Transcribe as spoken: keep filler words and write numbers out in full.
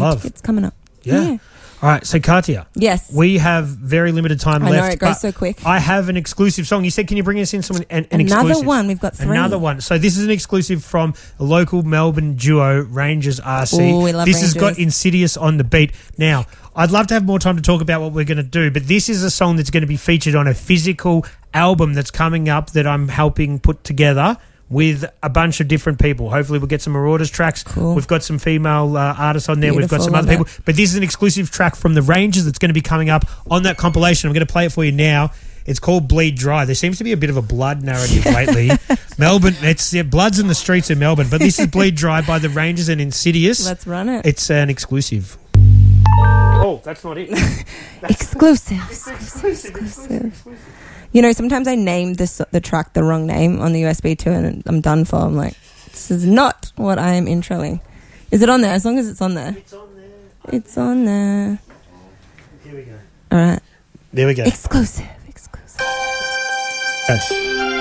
love. Tickets coming up. Yeah. yeah. All right, so Katia. Yes. We have very limited time I left. know, it goes but so quick. I have an exclusive song. You said, can you bring us in some, an, an Another exclusive? one. We've got three. Another one. So this is an exclusive from a local Melbourne duo, Rangers R C. Ooh, we love this Rangers. has got Insidious on the beat. Now, I'd love to have more time to talk about what we're going to do, but this is a song that's going to be featured on a physical album that's coming up that I'm helping put together with a bunch of different people. Hopefully we'll get some Marauders tracks. Cool. We've got some female uh, artists on there. Beautiful, We've got some love other people. that. But this is an exclusive track from the Rangers that's going to be coming up on that compilation. I'm going to play it for you now. It's called Bleed Dry. There seems to be a bit of a blood narrative lately. Melbourne, it's yeah, blood's in the streets of Melbourne. But this is Bleed Dry by the Rangers and Insidious. Let's run it. It's an exclusive. Oh, that's not it. That's exclusive. It's Exclusive. exclusive, Exclusive. exclusive. You know, sometimes I name this the track the wrong name on the U S B too, and I'm done for. I'm like, this is not what I am introing. Is it on there? As long as it's on there. It's on there. It's on there. Here we go. All right. There we go. Exclusive. Exclusive. Yes.